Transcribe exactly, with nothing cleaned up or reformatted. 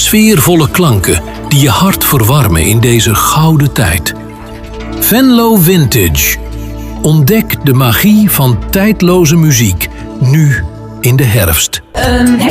Sfeervolle klanken die je hart verwarmen in deze gouden tijd. Venlo Vintage. Ontdek de magie van tijdloze muziek, nu in de herfst.